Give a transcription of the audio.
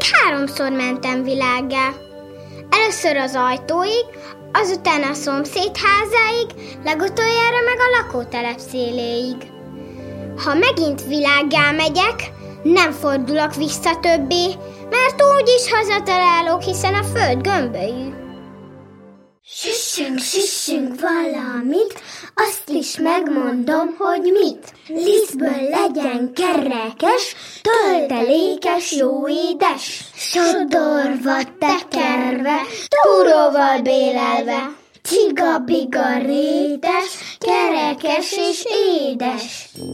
3-szor mentem világgá. Először az ajtóig, azután a szomszéd házáig, legutoljára meg a lakótelep széléig. Ha megint világgá megyek, nem fordulok vissza többé, mert úgyis hazatalálok, hiszen a föld gömbölyű. Süssünk valamit, azt is megmondom, hogy mit. Lisztből legyen kerekes, töltelékes, jó édes, sodorva, tekerve, túróval bélelve, csiga-biga rétes, kerekes és édes.